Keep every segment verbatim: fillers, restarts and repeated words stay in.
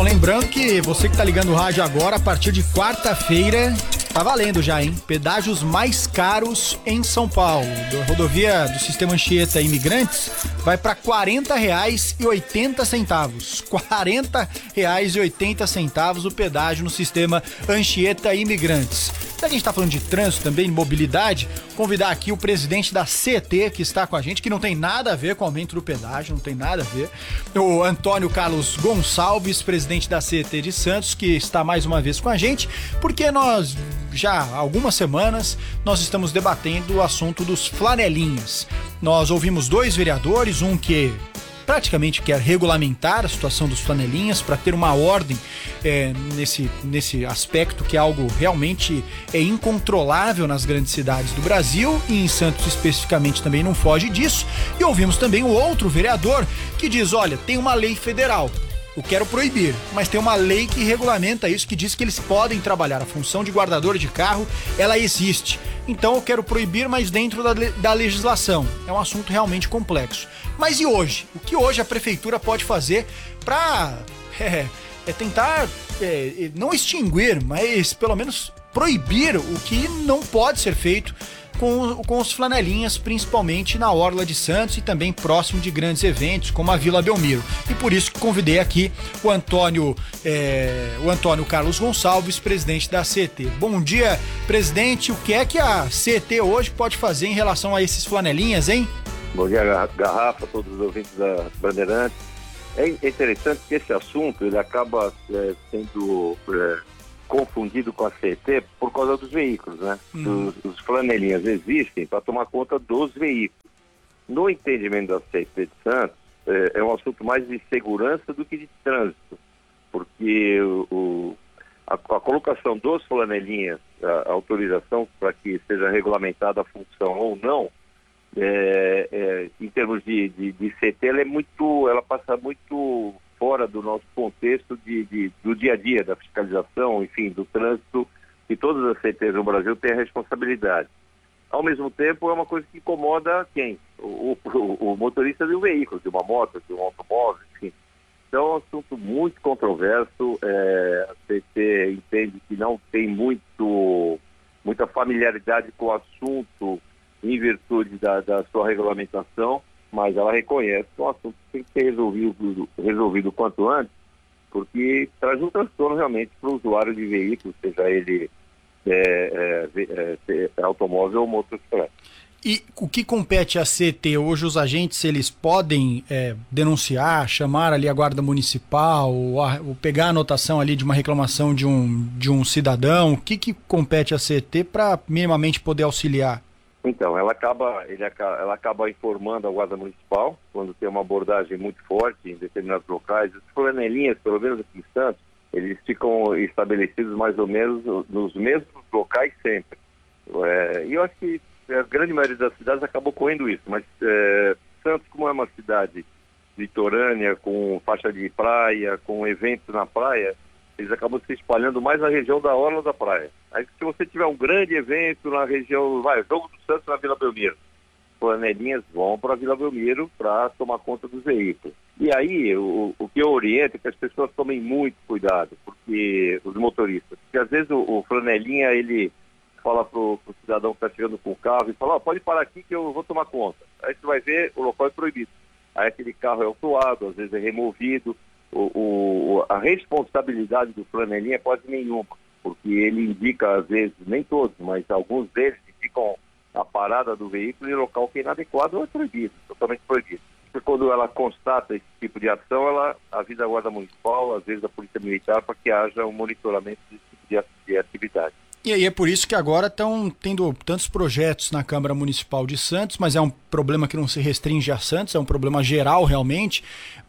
Bom, lembrando que você que tá ligando o rádio agora, a partir de quarta-feira, tá valendo já, hein? Pedágios mais caros em São Paulo. Da rodovia do Sistema Anchieta Imigrantes vai para quarenta reais e oitenta centavos. quarenta reais e oitenta centavos o pedágio no Sistema Anchieta Imigrantes. Se a gente tá falando de trânsito também, mobilidade, convidar aqui o presidente da C E T, que está com a gente, que não tem nada a ver com o aumento do pedágio, não tem nada a ver. O Antônio Carlos Gonçalves, presidente da C E T de Santos, que está mais uma vez com a gente, porque nós, já há algumas semanas, nós estamos debatendo o assunto dos flanelinhas. Nós ouvimos dois vereadores, um que praticamente quer regulamentar a situação dos flanelinhas para ter uma ordem é, nesse, nesse aspecto que é algo realmente é incontrolável nas grandes cidades do Brasil, e em Santos especificamente também não foge disso. E ouvimos também o outro vereador que diz, olha, tem uma lei federal, eu quero proibir, mas tem uma lei que regulamenta isso, que diz que eles podem trabalhar. A função de guardador de carro, ela existe. Então eu quero proibir, mas dentro da, da legislação. É um assunto realmente complexo. Mas e hoje? O que hoje a prefeitura pode fazer para é, é tentar, é, não extinguir, mas pelo menos proibir o que não pode ser feito com, com os flanelinhas, principalmente na Orla de Santos e também próximo de grandes eventos, como a Vila Belmiro. E por isso que convidei aqui o Antônio, é, o Antônio Carlos Gonçalves, presidente da C E T. Bom dia, presidente. O que é que a C E T hoje pode fazer em relação a esses flanelinhas, hein? Bom dia, Garrafa, todos os ouvintes da Bandeirantes. É interessante que esse assunto ele acaba é, sendo é, confundido com a C E T por causa dos veículos, né? Hum. Os, os flanelinhas existem para tomar conta dos veículos. No entendimento da C E T de Santos, é, é um assunto mais de segurança do que de trânsito, porque o, o, a, a colocação dos flanelinhas, a, a autorização para que seja regulamentada a função ou não, É, é, em termos de, de, de C T, ela é muito, ela passa muito fora do nosso contexto de, de, do dia a dia, da fiscalização, enfim, do trânsito, que todas as C Ts no Brasil têm a responsabilidade. Ao mesmo tempo, é uma coisa que incomoda quem? O, o, o motorista de um veículo, de uma moto, de um automóvel, enfim. Então, é um assunto muito controverso. É, a C T entende que não tem muito, muita familiaridade com o assunto em virtude da, da sua regulamentação, mas ela reconhece que o assunto tem que ser resolvido, resolvido o quanto antes, porque traz um transtorno realmente para o usuário de veículo, seja ele é, é, é, automóvel ou motocicleta. E o que compete à C E T hoje? Os agentes, eles podem é, denunciar, chamar ali a guarda municipal, ou, a, ou pegar a anotação ali de uma reclamação de um, de um cidadão? O que, que compete à C E T para minimamente poder auxiliar? Então, ela acaba, ele, ela acaba informando a Guarda Municipal quando tem uma abordagem muito forte em determinados locais. Os flanelinhas, pelo menos aqui em Santos, eles ficam estabelecidos mais ou menos nos mesmos locais sempre. É, e eu acho que a grande maioria das cidades acabou correndo isso, mas é, Santos, como é uma cidade litorânea, com faixa de praia, com eventos na praia, eles acabam se espalhando mais na região da orla da praia. Aí se você tiver um grande evento na região, vai, Jogo do Santos na Vila Belmiro, flanelinhas vão para a Vila Belmiro para tomar conta dos veículos. E aí, o, o que eu oriento é que as pessoas tomem muito cuidado, porque os motoristas, porque às vezes o, o flanelinha, ele fala pro, pro cidadão que está chegando com o carro e fala, ó, oh, pode parar aqui que eu vou tomar conta. Aí você vai ver, o local é proibido. Aí aquele carro é autuado, às vezes é removido. O, o, a responsabilidade do flanelinha é quase nenhuma, porque ele indica, às vezes, nem todos, mas alguns deles indicam a parada do veículo em local que é inadequado ou é proibido, totalmente proibido. Porque quando ela constata esse tipo de ação, ela avisa a Guarda Municipal, às vezes a Polícia Militar, para que haja um monitoramento desse tipo de, de atividade. E aí é por isso que agora estão tendo tantos projetos na Câmara Municipal de Santos, mas é um problema que não se restringe a Santos, é um problema geral realmente,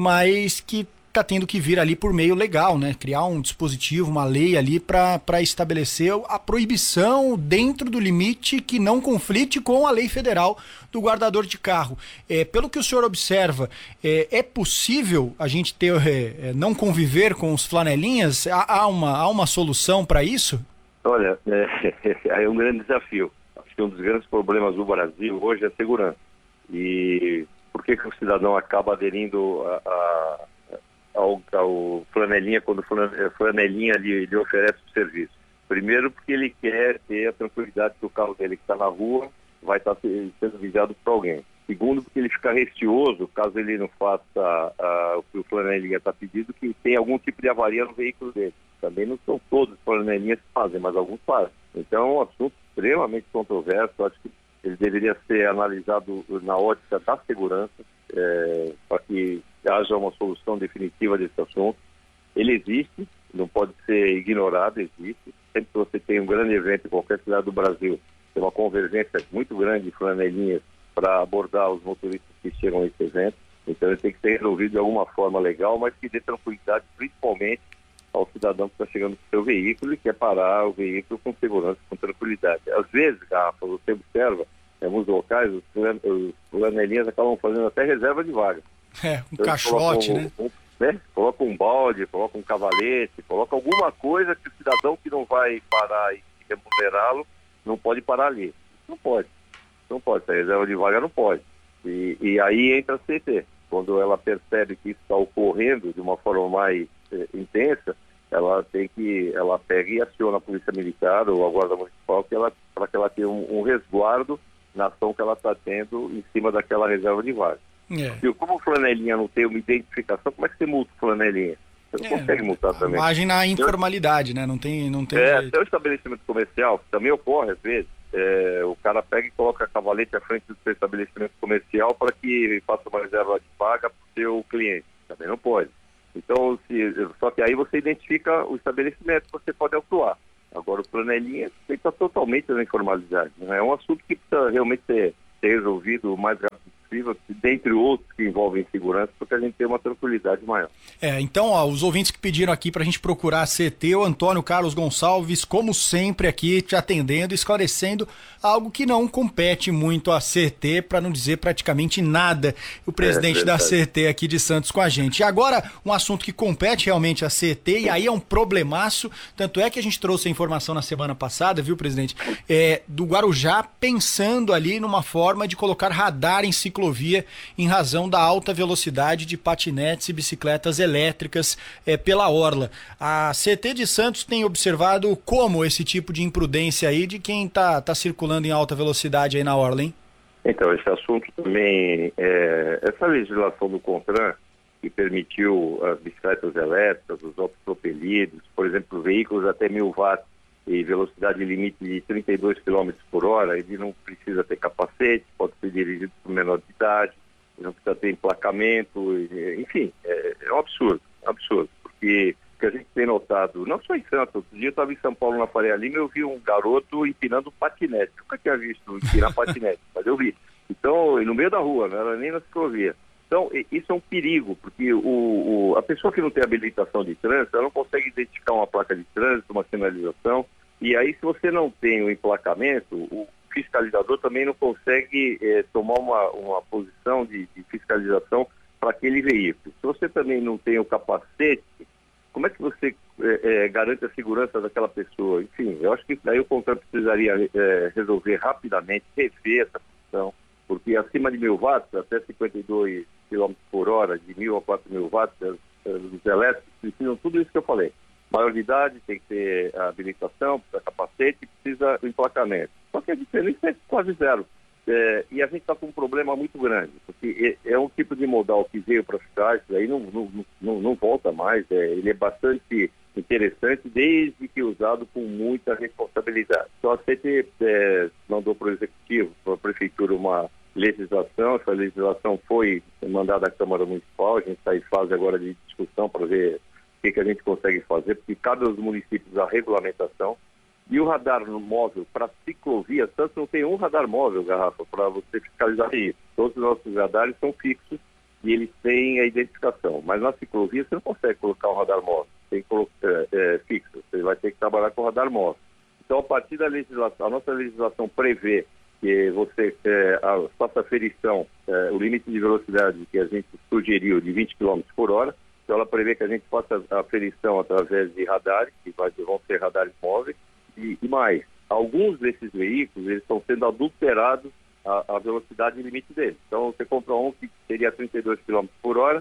mas que está tendo que vir ali por meio legal, né? Criar um dispositivo, uma lei ali para estabelecer a proibição dentro do limite que não conflite com a lei federal do guardador de carro. É, pelo que o senhor observa, é, é possível a gente ter, é, não conviver com os flanelinhas? Há, há, uma, há uma solução para isso? Olha, é, é um grande desafio. Acho que um dos grandes problemas do Brasil hoje é a segurança. E por que, que o cidadão acaba aderindo a, a ao, ao flanelinha quando o flanelinha lhe, lhe oferece o serviço? Primeiro porque ele quer ter a tranquilidade que o carro dele que está na rua vai estar sendo vigiado por alguém. Segundo, porque ele fica receoso, caso ele não faça uh, o que o flanelinha está pedindo, que tem algum tipo de avaria no veículo dele. Também não são todos os flanelinhas que fazem, mas alguns fazem. Então é um assunto extremamente controverso. Acho que ele deveria ser analisado na ótica da segurança, é, para que haja uma solução definitiva desse assunto. Ele existe, não pode ser ignorado, existe. Sempre que você tem um grande evento em qualquer cidade do Brasil, tem uma convergência muito grande de flanelinhas para abordar os motoristas que chegam a esse evento. Então ele tem que ser resolvido de alguma forma legal, mas que dê tranquilidade principalmente ao cidadão que está chegando com o seu veículo e quer parar o veículo com segurança, com tranquilidade. Às vezes, Rafa, você observa, em alguns locais, os, os flanelinhas acabam fazendo até reserva de vaga. É, um então, caixote, um, né? Um, né? Coloca um balde, coloca um cavalete, coloca alguma coisa que o cidadão que não vai parar e remunerá-lo não pode parar ali. Não pode. Não pode. A reserva de vaga não pode. E, e aí entra a C T. Quando ela percebe que isso está ocorrendo de uma forma mais eh, intensa, ela tem que, ela pega e aciona a Polícia Militar ou a Guarda Municipal para que ela tenha um, um resguardo na ação que ela está tendo em cima daquela reserva de vaga. É. E como o flanelinha não tem uma identificação, como é que você multa o flanelinha? Você não É, consegue multar também. Imagem na informalidade, né? Não tem, não tem É, jeito. até o estabelecimento comercial, também ocorre às vezes, é, o cara pega e coloca a cavalete à frente do seu estabelecimento comercial para que faça uma reserva de vaga para o seu cliente. Também não pode. Então, se, só que aí você identifica o estabelecimento que você pode autuar. Agora, o flanelinha está totalmente na informalidade. Né? É um assunto que precisa realmente ser, ser resolvido o mais rápido possível, dentre outros que envolvem segurança, porque a gente tem uma tranquilidade maior. É, então, ó, os ouvintes que pediram aqui pra gente procurar a C T, o Antônio Carlos Gonçalves, como sempre aqui, te atendendo, esclarecendo algo que não compete muito à C T, para não dizer praticamente nada. O presidente é, da C T aqui de Santos com a gente. E agora, um assunto que compete realmente à C T, e aí é um problemaço, tanto é que a gente trouxe a informação na semana passada, viu, presidente, é, do Guarujá pensando ali numa forma de colocar radar em ciclovia em razão da alta velocidade de patinetes e bicicletas elétricas é, pela orla. A C T de Santos tem observado como esse tipo de imprudência aí de quem está tá circulando em alta velocidade aí na orla, hein? Então, esse assunto também, é, essa legislação do CONTRAN, que permitiu as bicicletas elétricas, os autopropelidos, por exemplo, veículos até mil watts e velocidade limite de trinta e dois quilômetros por hora, ele não precisa ter capacete, pode ser dirigido por menor de idade, não precisa ter emplacamento, enfim, é, é um absurdo, é um absurdo, porque o que a gente tem notado, não só em Santos, outro dia eu estava em São Paulo, na Faria Lima, eu vi um garoto empinando um patinete, eu nunca tinha visto empinar patinete, mas eu vi. Então, no meio da rua, não era nem na ciclovia. Então, isso é um perigo, porque o, o, a pessoa que não tem habilitação de trânsito, ela não consegue identificar uma placa de trânsito, uma sinalização, e aí se você não tem o emplacamento, o fiscalizador também não consegue eh, tomar uma, uma posição de, de fiscalização para aquele veículo. Se você também não tem o capacete, como é que você eh, eh, garante a segurança daquela pessoa? Enfim, eu acho que daí o CONTRAN precisaria eh, resolver rapidamente, rever essa questão, porque acima de mil watts, até cinquenta e dois quilômetros por hora, de mil a quatro mil watts, os elétricos precisam tudo isso que eu falei. Maior de idade, tem que ter a habilitação, precisa capacete, precisa do emplacamento. Só que a diferença é quase zero. É, e a gente está com um problema muito grande, porque é, é um tipo de modal que veio para ficar, isso aí não, não, não, não volta mais, é, ele é bastante interessante desde que usado com muita responsabilidade. Então a C T é, mandou para o Executivo, para a Prefeitura, uma legislação, essa legislação foi mandada à Câmara Municipal, a gente está em fase agora de discussão para ver o que, que a gente consegue fazer, porque cabe aos municípios a regulamentação. E o radar móvel para ciclovia, Santos não tem um radar móvel, Garrafa, para você fiscalizar isso. Todos os nossos radares são fixos e eles têm a identificação. Mas na ciclovia você não consegue colocar um radar móvel, tem que colocar é, é, fixo, você vai ter que trabalhar com radar móvel. Então, a partir da legislação, a nossa legislação prevê que você é, a, faça aferição, é, o limite de velocidade que a gente sugeriu de vinte quilômetros por hora, então ela prevê que a gente faça a aferição através de radares, que vai, vão ser radares móveis. E, e mais, alguns desses veículos eles estão sendo adulterados a, a velocidade limite deles. Então você compra um que seria trinta e dois quilômetros por hora, no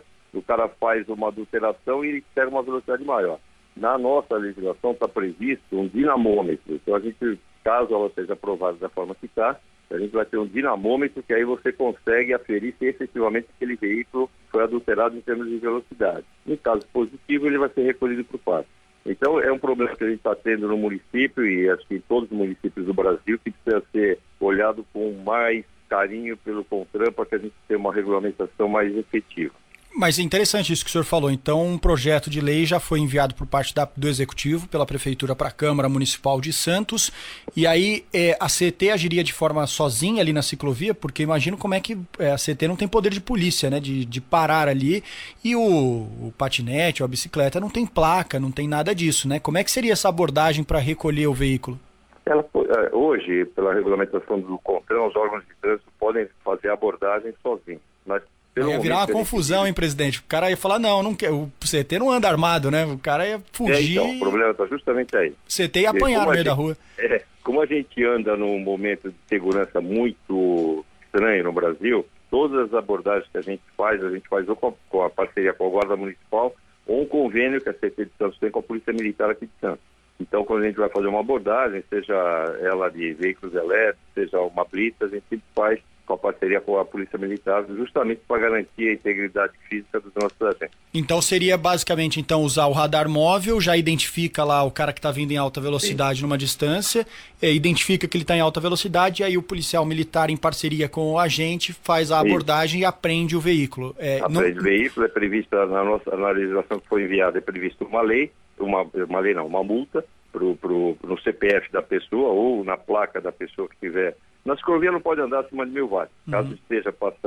cara faz uma adulteração e ele pega uma velocidade maior. Na nossa legislação está previsto um dinamômetro. Então, a gente, caso ela seja aprovada da forma que está, a gente vai ter um dinamômetro que aí você consegue aferir se efetivamente aquele veículo foi adulterado em termos de velocidade. Em caso positivo, ele vai ser recolhido para o pátio. Então, é um problema que a gente está tendo no município e acho que em todos os municípios do Brasil que precisa ser olhado com mais carinho pelo CONTRAN para que a gente tenha uma regulamentação mais efetiva. Mas é interessante isso que o senhor falou. Então, um projeto de lei já foi enviado por parte da, do Executivo, pela Prefeitura, para a Câmara Municipal de Santos. E aí é, a C E T agiria de forma sozinha ali na ciclovia, porque imagino como é que é, a C E T não tem poder de polícia, né? De, de parar ali. E o, o patinete ou a bicicleta não tem placa, não tem nada disso, né? Como é que seria essa abordagem para recolher o veículo? Ela, hoje, pela regulamentação do CONTRAN, os órgãos de trânsito podem fazer a abordagem sozinhos. Mas Ia virar uma confusão, hein, presidente? O cara ia falar, não, não quer, o C T não anda armado, né? O cara ia fugir. É, então, o problema está justamente aí. O C T ia apanhar no meio gente, da rua. É, como a gente anda num momento de segurança muito estranho no Brasil, todas as abordagens que a gente faz, a gente faz ou com a, com a parceria com a Guarda Municipal ou um convênio que a C E T de Santos tem com a Polícia Militar aqui de Santos. Então, quando a gente vai fazer uma abordagem, seja ela de veículos elétricos, seja uma blitz, a gente sempre faz com a parceria com a Polícia Militar, justamente para garantir a integridade física dos nossos agentes. Então seria basicamente então usar o radar móvel, já identifica lá o cara que está vindo em alta velocidade. Sim. Numa distância, é, identifica que ele está em alta velocidade, e aí o policial militar, em parceria com o agente, faz a abordagem. Isso. E apreende o veículo. É, apreende não... o veículo, é prevista na nossa na legislação que foi enviada, é prevista uma lei, uma, uma lei não, uma multa pro, pro, no C P F da pessoa ou na placa da pessoa que tiver. Na ciclovia não pode andar acima de mil watts. Caso uhum. esteja passando